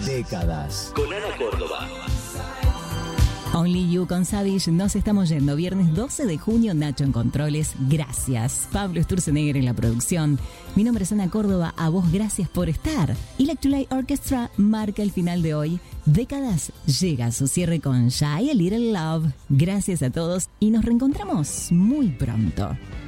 Décadas. Con Ana Córdoba. Only You con Savage. Nos estamos yendo. Viernes 12 de junio, Nacho en controles. Gracias. Pablo Sturzenegger en la producción. Mi nombre es Ana Córdoba. A vos, gracias por estar. Electric Light Orchestra marca el final de hoy. Décadas llega a su cierre con Shy a Little Love. Gracias a todos y nos reencontramos muy pronto.